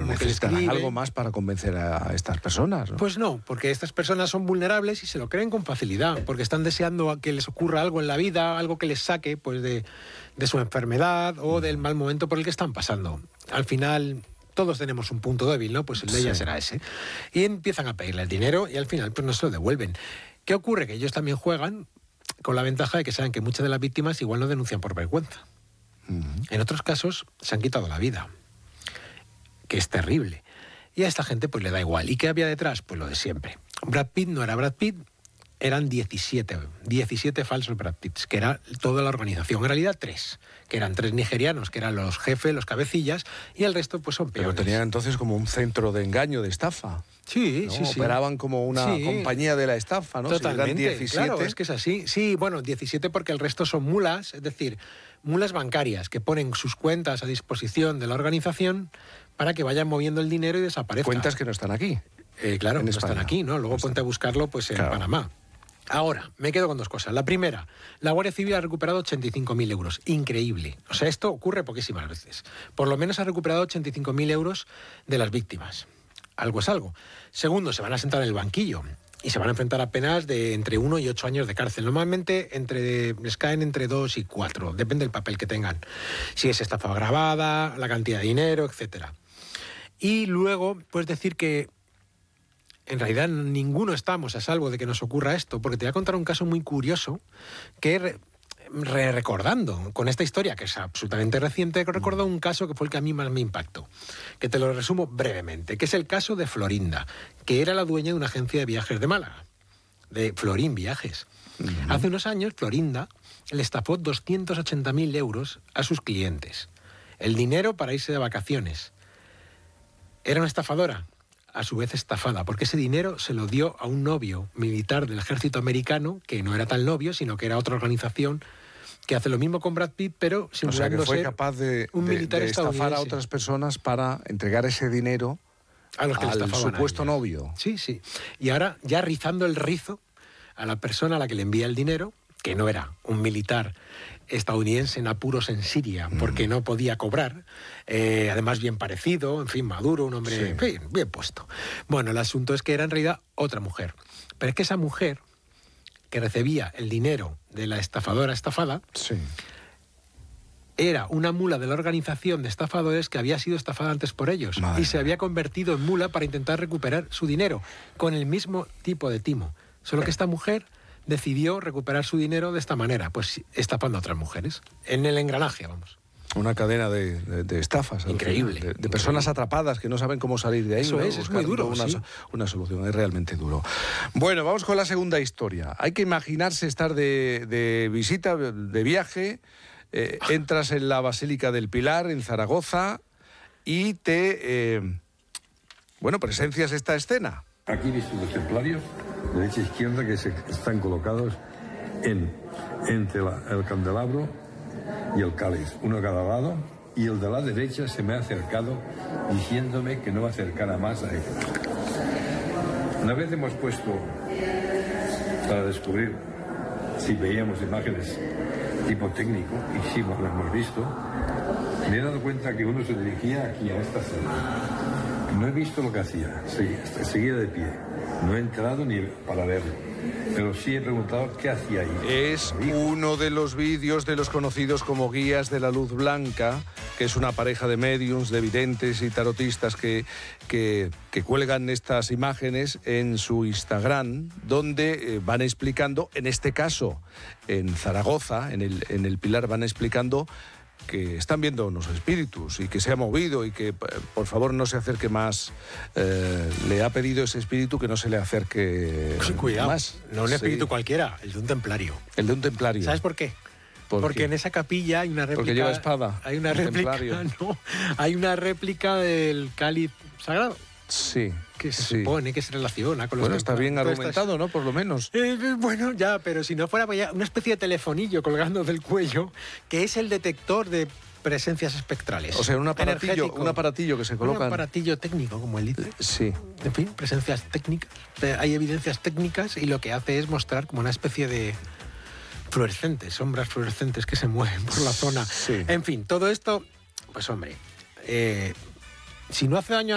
como que le escribe. Algo más para convencer a estas personas, ¿no? Pues no, porque estas personas son vulnerables y se lo creen con facilidad, porque están deseando a que les ocurra algo en la vida, algo que les saque pues de su enfermedad o del mal momento por el que están pasando. Al final todos tenemos un punto débil, ¿no? Pues el de ella será ese. Y empiezan a pedirle el dinero y al final pues no se lo devuelven. ¿Qué ocurre? Que ellos también juegan con la ventaja de que saben que muchas de las víctimas igual no denuncian por vergüenza. En otros casos se han quitado la vida, que es terrible. Y a esta gente pues le da igual. ¿Y qué había detrás? Pues lo de siempre. Brad Pitt no era Brad Pitt, eran 17 falsos Brad Pitts, que era toda la organización. En realidad 3, que eran 3 nigerianos, que eran los jefes, los cabecillas, y el resto pues son peones. Pero tenían entonces como un centro de engaño, de estafa. Sí, ¿no? sí, sí. Operaban como una compañía de la estafa, ¿no? Totalmente, si eran 17. claro, es que es así. Sí, bueno, 17 porque el resto son mulas, es decir, mulas bancarias que ponen sus cuentas a disposición de la organización para que vayan moviendo el dinero y desaparezcan. Cuentas que no están aquí. Claro, en no España. están aquí, ¿no? Luego ponte a buscarlo pues en Panamá. Ahora, me quedo con 2 cosas. La primera, la Guardia Civil ha recuperado 85.000 euros. Increíble. O sea, esto ocurre poquísimas veces. Por lo menos ha recuperado 85.000 euros de las víctimas. Algo es algo. Segundo, se van a sentar en el banquillo y se van a enfrentar a penas de entre 1 y 8 años de cárcel. Normalmente les caen entre 2 y 4, depende del papel que tengan. Si es estafa agravada, la cantidad de dinero, etcétera. Y luego, puedes decir que en realidad ninguno estamos a salvo de que nos ocurra esto, porque te voy a contar un caso muy curioso que recordando con esta historia, que es absolutamente reciente, he recordado un caso que fue el que a mí más me impactó, que te lo resumo brevemente, que es el caso de Florinda, que era la dueña de una agencia de viajes de Málaga, de Florín Viajes. Hace unos años, Florinda le estafó 280.000 euros a sus clientes. El dinero para irse de vacaciones. Era una estafadora, a su vez estafada, porque ese dinero se lo dio a un novio militar del ejército americano, que no era tal novio, sino que era otra organización que hace lo mismo con Brad Pitt, pero simulando que fue ser capaz de militar estafar a otras personas para entregar ese dinero a los que le al estafaban supuesto novio. Sí, sí. Y ahora, ya rizando el rizo a la persona a la que le envía el dinero, que no era un militar estadounidense en apuros en Siria, porque no podía cobrar, además bien parecido, en fin, maduro, un hombre bien puesto. Bueno, el asunto es que era en realidad otra mujer. Pero es que esa mujer, que recibía el dinero de la estafadora estafada, era una mula de la organización de estafadores que había sido estafada antes por ellos. Y se había convertido en mula para intentar recuperar su dinero, con el mismo tipo de timo. Solo que esta mujer decidió recuperar su dinero de esta manera, pues estafando a otras mujeres. En el engranaje, vamos. Una cadena de estafas. Increíble. De personas atrapadas que no saben cómo salir de ahí. Eso es muy duro. Una solución, es realmente duro. Bueno, vamos con la segunda historia. Hay que imaginarse estar de visita, de viaje, entras en la Basílica del Pilar, en Zaragoza, y presencias esta escena. Aquí visto los templarios, derecha e izquierda, que están colocados entre el candelabro y el cáliz, uno a cada lado, y el de la derecha se me ha acercado diciéndome que no me acercara más a él. Una vez hemos puesto para descubrir si veíamos imágenes tipo técnico, y sí lo hemos visto, me he dado cuenta que uno se dirigía aquí a esta sala. No he visto lo que hacía, seguía de pie. No he entrado ni para verlo, pero sí he preguntado qué hacía ahí. Es uno de los vídeos de los conocidos como Guías de la Luz Blanca, que es una pareja de médiums, de videntes y tarotistas que cuelgan estas imágenes en su Instagram, donde van explicando, en este caso en Zaragoza, en el Pilar, van explicando que están viendo unos espíritus y que se ha movido y que por favor no se acerque más. Le ha pedido ese espíritu que no se le acerque Cuidado, más. No un espíritu cualquiera, el de un templario. El de un templario. ¿Sabes por qué? Porque en esa capilla hay una réplica. Porque lleva espada. Hay una réplica. No, hay una réplica del cáliz sagrado. Sí. Que se supone que se relaciona con los... Bueno, está bien argumentado, ¿no? Por lo menos. Bueno, ya, pero si no fuera una especie de telefonillo colgando del cuello, que es el detector de presencias espectrales. O sea, un aparatillo que se coloca. Un aparatillo técnico, como él dice. Sí. En fin, presencias técnicas. Hay evidencias técnicas y lo que hace es mostrar como una especie de fluorescentes, sombras fluorescentes que se mueven por la zona. Sí. En fin, todo esto, pues hombre, si no hace daño a